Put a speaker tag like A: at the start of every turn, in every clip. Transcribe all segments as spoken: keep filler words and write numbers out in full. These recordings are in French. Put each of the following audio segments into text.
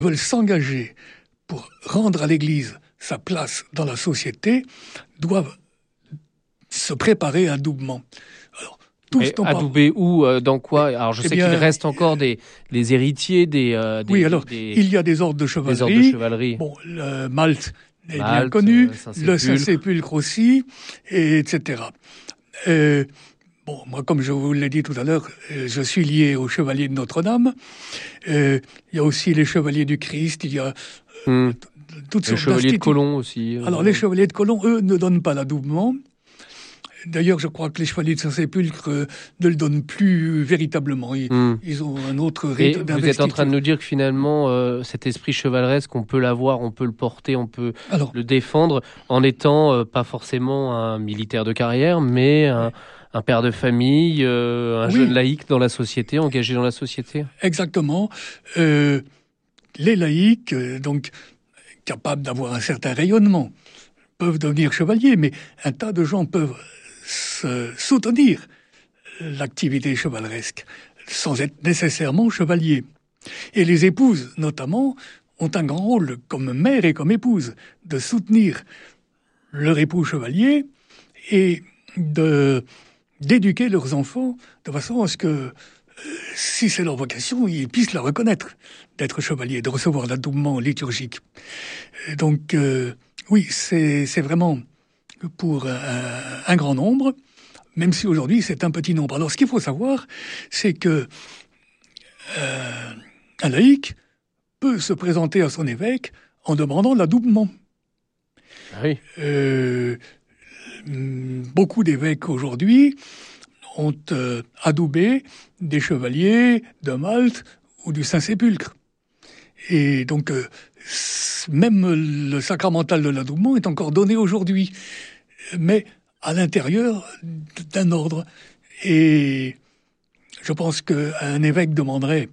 A: veulent s'engager pour rendre à l'Église sa place dans la société doivent se préparer adoubement. Alors,
B: tous adouber où, euh, dans quoi? Alors je
A: eh
B: sais
A: bien,
B: qu'il reste encore des, des héritiers, des, euh, des...
A: Oui, alors,
B: des,
A: il y a des ordres de chevalerie.
B: Des ordres de chevalerie.
A: Bon, le Malte est
B: Malte,
A: bien connu,
B: euh, Saint-Sépulcre.
A: le Saint-Sépulcre aussi, et, etc. Euh, bon, moi, comme je vous l'ai dit tout à l'heure, je suis lié aux chevaliers de Notre-Dame. Euh, il y a aussi les chevaliers du Christ, il y a
B: hum.
A: toutes sortes
B: Les chevaliers de Colomb aussi. Euh...
A: Alors, les chevaliers de Colomb, eux, ne donnent pas l'adoubement. D'ailleurs, je crois que les chevaliers de Saint-Sépulcre euh, ne le donnent plus véritablement. Ils, mmh. ils ont un autre rite d'investiture.
B: Vous êtes en train de nous dire que finalement, euh, cet esprit chevaleresque, on peut l'avoir, on peut le porter, on peut Alors, le défendre, en étant euh, pas forcément un militaire de carrière, mais un, un père de famille, euh, un oui. jeune laïc dans la société, engagé dans la société.
A: Exactement. Euh, les laïcs, euh, donc capables d'avoir un certain rayonnement, peuvent devenir chevaliers, mais un tas de gens peuvent soutenir l'activité chevaleresque sans être nécessairement chevalier. Et les épouses, notamment, ont un grand rôle, comme mère et comme épouse, de soutenir leur époux chevalier et de, d'éduquer leurs enfants de façon à ce que, si c'est leur vocation, ils puissent la reconnaître, d'être chevalier, de recevoir l'adoubement liturgique. Donc, euh, oui, c'est, c'est vraiment pour un, un grand nombre, même si aujourd'hui c'est un petit nombre. Alors ce qu'il faut savoir, c'est que euh, un laïc peut se présenter à son évêque en demandant l'adoubement.
B: Ah oui.
A: Euh, beaucoup d'évêques aujourd'hui ont euh, adoubé des chevaliers de Malte ou du Saint-Sépulcre. Et donc, euh, même le sacramental de l'adoubement est encore donné aujourd'hui, mais à l'intérieur d'un ordre. Et je pense qu'un évêque demanderait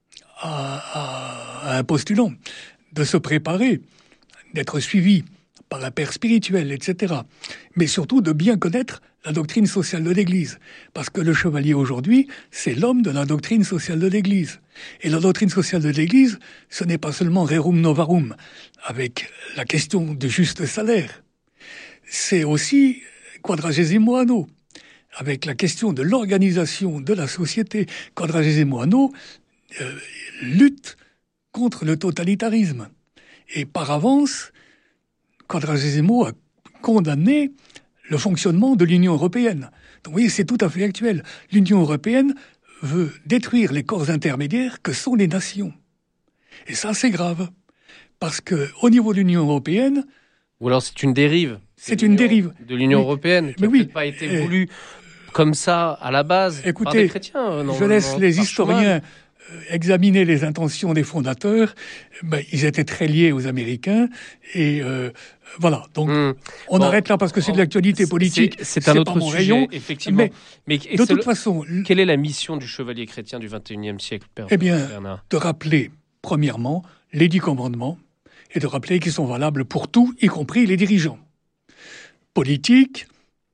A: à, à, à un postulant de se préparer, d'être suivi par un père spirituel, et cetera. Mais surtout de bien connaître la doctrine sociale de l'Église. Parce que le chevalier aujourd'hui, c'est l'homme de la doctrine sociale de l'Église. Et la doctrine sociale de l'Église, ce n'est pas seulement rerum novarum, avec la question du juste salaire. C'est aussi quadragesimo anno, avec la question de l'organisation de la société. Quadragesimo anno euh, lutte contre le totalitarisme. Et par avance, Quadragesimo a condamné le fonctionnement de l'Union européenne. Donc vous voyez, c'est tout à fait actuel. L'Union européenne veut détruire les corps intermédiaires que sont les nations. Et ça, c'est grave. Parce qu'au niveau de l'Union européenne...
B: Ou alors c'est une dérive.
A: C'est une dérive.
B: De l'Union oui. européenne, qui n'a
A: oui.
B: pas été euh, voulue comme ça, à la base,
A: écoutez,
B: par des chrétiens.
A: Non, je laisse non, les historiens euh, examiner les intentions des fondateurs. Ben, ils étaient très liés aux Américains. Et euh, voilà, donc mmh. on bon, arrête là parce que c'est de l'actualité politique.
B: C'est, c'est un
A: c'est
B: autre
A: pas mon
B: sujet,
A: rayon,
B: effectivement.
A: Mais,
B: mais
A: de toute le, façon...
B: Quelle est la mission du chevalier chrétien du vingt et unième siècle, Père
A: Eh bien,
B: Bernard ?
A: De rappeler, premièrement, les dix commandements et de rappeler qu'ils sont valables pour tout, y compris les dirigeants. Politiques,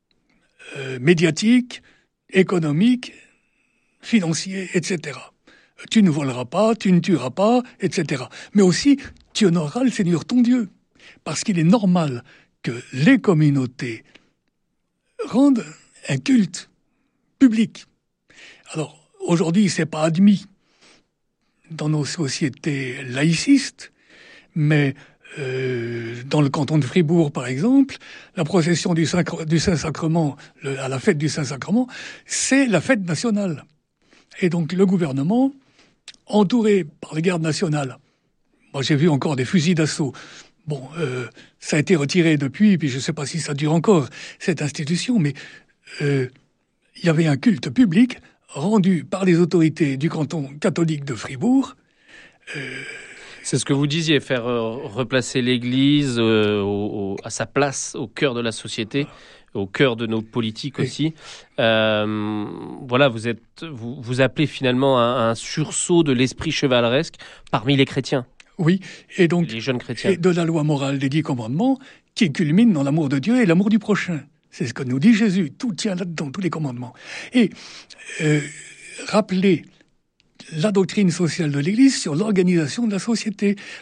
A: euh, médiatiques, économiques, financiers, et cetera. Tu ne voleras pas, tu ne tueras pas, et cetera. Mais aussi, tu honoreras le Seigneur ton Dieu. Parce qu'il est normal que les communautés rendent un culte public. Alors, aujourd'hui, c'est pas admis dans nos sociétés laïcistes, mais euh, dans le canton de Fribourg, par exemple, la procession du, Saint- du Saint-Sacrement, le, à la fête du Saint-Sacrement, c'est la fête nationale. Et donc le gouvernement, entouré par les gardes nationales, moi j'ai vu encore des fusils d'assaut. Bon, euh, ça a été retiré depuis, puis je ne sais pas si ça dure encore, cette institution, mais euh, il y avait un culte public rendu par les autorités du canton catholique de Fribourg. Euh,
B: C'est ce que vous disiez, faire euh, replacer l'Église euh, au, au, à sa place au cœur de la société, au cœur de nos politiques oui. aussi. Euh, voilà, vous êtes, vous, vous appelez finalement un, un sursaut de l'esprit chevaleresque parmi les chrétiens.
A: Oui, et donc
B: les jeunes chrétiens.
A: Et de la loi morale des dix commandements qui culmine dans l'amour de Dieu et l'amour du prochain. C'est ce que nous dit Jésus. Tout tient là-dedans, tous les commandements. Et euh, rappeler la doctrine sociale de l'Église sur l'organisation de la société.